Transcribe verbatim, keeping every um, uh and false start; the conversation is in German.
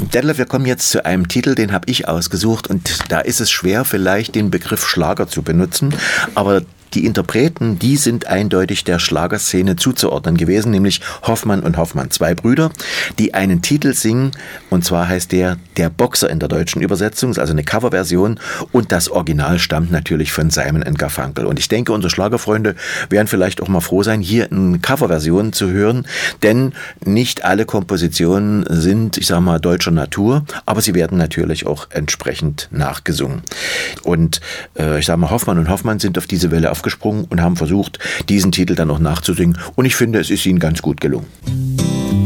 Detlef, wir kommen jetzt zu einem Titel, den habe ich ausgesucht und da ist es schwer, vielleicht den Begriff Schlager zu benutzen, aber die Interpreten, die sind eindeutig der Schlagerszene zuzuordnen gewesen, nämlich Hoffmann und Hoffmann, zwei Brüder, die einen Titel singen, und zwar heißt der Der Boxer in der deutschen Übersetzung, also eine Coverversion, und das Original stammt natürlich von Simon and Garfunkel. Und ich denke, unsere Schlagerfreunde werden vielleicht auch mal froh sein, hier eine Coverversion zu hören, denn nicht alle Kompositionen sind, ich sage mal, deutscher Natur, aber sie werden natürlich auch entsprechend nachgesungen. Und äh, ich sage mal, Hoffmann und Hoffmann sind auf diese Welle auf gesprungen und haben versucht, diesen Titel dann auch nachzusingen. Und ich finde, es ist ihnen ganz gut gelungen.